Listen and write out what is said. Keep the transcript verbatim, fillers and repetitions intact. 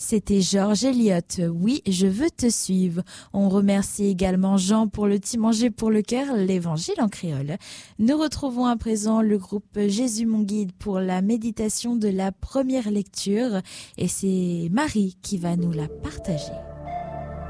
C'était George Eliot. Oui, je veux te suivre. On remercie également Jean pour le petit manger pour le cœur, l'évangile en créole. Nous retrouvons à présent le groupe Jésus mon guide pour la méditation de la première lecture et c'est Marie qui va nous la partager.